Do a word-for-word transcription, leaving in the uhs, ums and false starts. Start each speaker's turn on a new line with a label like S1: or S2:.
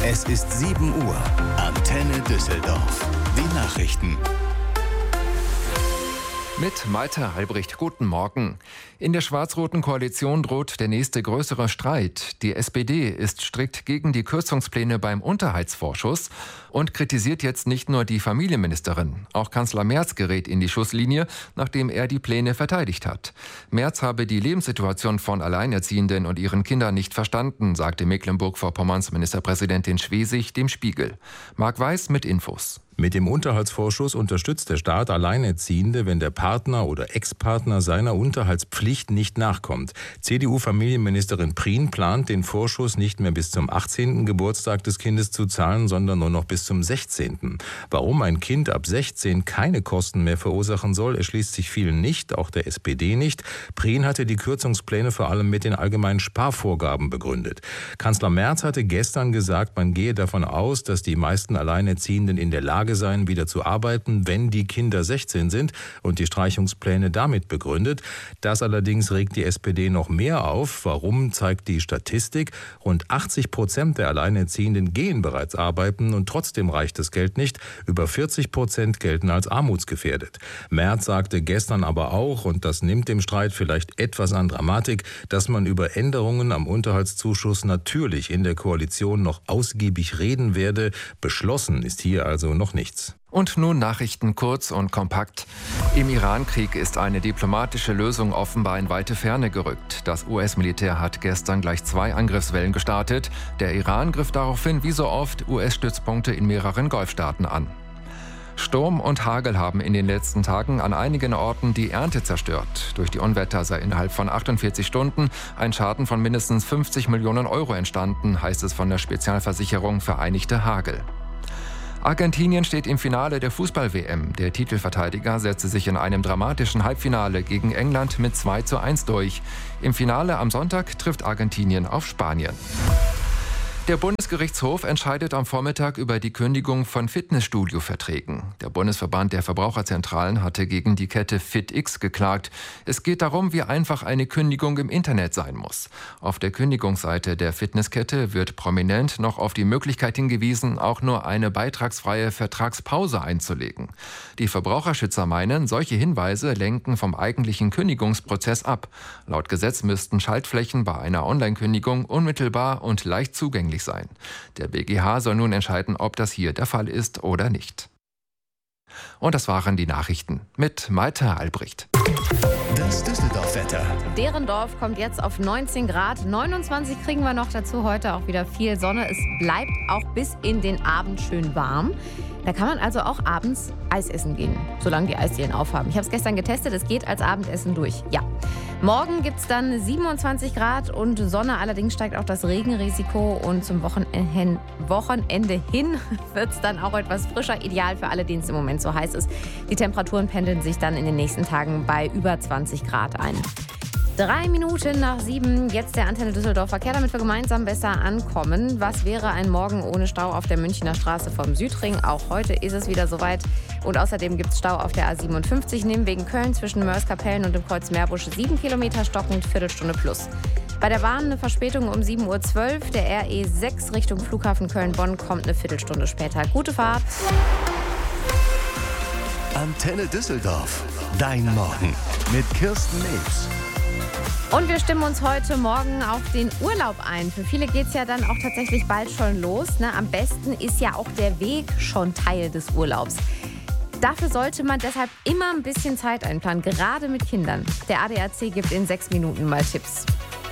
S1: Es ist sieben Uhr. Antenne Düsseldorf. Die Nachrichten.
S2: Mit Malte Albrecht, guten Morgen. In der schwarz-roten Koalition droht der nächste größere Streit. Die S P D ist strikt gegen die Kürzungspläne beim Unterhaltsvorschuss und kritisiert jetzt nicht nur die Familienministerin. Auch Kanzler Merz gerät in die Schusslinie, nachdem er die Pläne verteidigt hat. Merz habe die Lebenssituation von Alleinerziehenden und ihren Kindern nicht verstanden, sagte Mecklenburg-Vorpommerns Ministerpräsidentin Schwesig dem Spiegel. Marc Weiß mit Infos.
S3: Mit dem Unterhaltsvorschuss unterstützt der Staat Alleinerziehende, wenn der Partner oder Ex-Partner seiner Unterhaltspflicht nicht nachkommt. C D U-Familienministerin Prien plant, den Vorschuss nicht mehr bis zum achtzehnten Geburtstag des Kindes zu zahlen, sondern nur noch bis zum sechzehnten Warum ein Kind ab sechzehn keine Kosten mehr verursachen soll, erschließt sich vielen nicht, auch der S P D nicht. Prien hatte die Kürzungspläne vor allem mit den allgemeinen Sparvorgaben begründet. Kanzler Merz hatte gestern gesagt, man gehe davon aus, dass die meisten Alleinerziehenden in der Lage sein, wieder zu arbeiten, wenn die Kinder sechzehn sind, und die Streichungspläne damit begründet. Das allerdings regt die S P D noch mehr auf. Warum, zeigt die Statistik. Rund achtzig Prozent der Alleinerziehenden gehen bereits arbeiten und trotzdem reicht das Geld nicht. Über vierzig Prozent gelten als armutsgefährdet. Merz sagte gestern aber auch, und das nimmt dem Streit vielleicht etwas an Dramatik, dass man über Änderungen am Unterhaltszuschuss natürlich in der Koalition noch ausgiebig reden werde. Beschlossen ist hier also noch nichts.
S2: Und nun Nachrichten kurz und kompakt. Im Iran-Krieg ist eine diplomatische Lösung offenbar in weite Ferne gerückt. Das U S-Militär hat gestern gleich zwei Angriffswellen gestartet. Der Iran griff daraufhin, wie so oft, U S-Stützpunkte in mehreren Golfstaaten an. Sturm und Hagel haben in den letzten Tagen an einigen Orten die Ernte zerstört. Durch die Unwetter sei innerhalb von achtundvierzig Stunden ein Schaden von mindestens fünfzig Millionen Euro entstanden, heißt es von der Spezialversicherung Vereinigte Hagel. Argentinien steht im Finale der Fußball-W M. Der Titelverteidiger setzte sich in einem dramatischen Halbfinale gegen England mit zwei zu eins durch. Im Finale am Sonntag trifft Argentinien auf Spanien. Der Bundesgerichtshof entscheidet am Vormittag über die Kündigung von Fitnessstudio-Verträgen. Der Bundesverband der Verbraucherzentralen hatte gegen die Kette FitX geklagt. Es geht darum, wie einfach eine Kündigung im Internet sein muss. Auf der Kündigungsseite der Fitnesskette wird prominent noch auf die Möglichkeit hingewiesen, auch nur eine beitragsfreie Vertragspause einzulegen. Die Verbraucherschützer meinen, solche Hinweise lenken vom eigentlichen Kündigungsprozess ab. Laut Gesetz müssten Schaltflächen bei einer Online-Kündigung unmittelbar und leicht zugänglich sein. Der B G H soll nun entscheiden, ob das hier der Fall ist oder nicht. Und das waren die Nachrichten mit Malte Albrecht.
S1: Das Düsseldorf-Wetter.
S4: Derendorf kommt jetzt auf neunzehn Grad. neunundzwanzig kriegen wir noch dazu. Heute auch wieder viel Sonne. Es bleibt auch bis in den Abend schön warm. Da kann man also auch abends Eis essen gehen, solange die Eisdielen aufhaben. Ich habe es gestern getestet, es geht als Abendessen durch. Ja. Morgen gibt es dann siebenundzwanzig Grad und Sonne. Allerdings steigt auch das Regenrisiko. Und zum Wochenende, Wochenende hin wird es dann auch etwas frischer. Ideal für alle, denen es im Moment so heiß ist. Die Temperaturen pendeln sich dann in den nächsten Tagen bei über zwanzig Grad ein. Drei Minuten nach sieben, jetzt der Antenne Düsseldorf Verkehr, damit wir gemeinsam besser ankommen. Was wäre ein Morgen ohne Stau auf der Münchner Straße vom Südring? Auch heute ist es wieder soweit. Und außerdem gibt es Stau auf der A siebenundfünfzig, Nimwegen Köln zwischen Mörs-Kapellen und dem Kreuz Meerbusch. Sieben Kilometer stockend, Viertelstunde plus. Bei der Bahn eine Verspätung um sieben Uhr zwölf. Der R E sechs Richtung Flughafen Köln-Bonn kommt eine Viertelstunde später. Gute Fahrt.
S1: Antenne Düsseldorf. Dein Morgen mit Kirsten Nebs.
S4: Und wir stimmen uns heute Morgen auf den Urlaub ein. Für viele geht es ja dann auch tatsächlich bald schon los. Ne? Am besten ist ja auch der Weg schon Teil des Urlaubs. Dafür sollte man deshalb immer ein bisschen Zeit einplanen, gerade mit Kindern. Der A D A C gibt in sechs Minuten mal Tipps.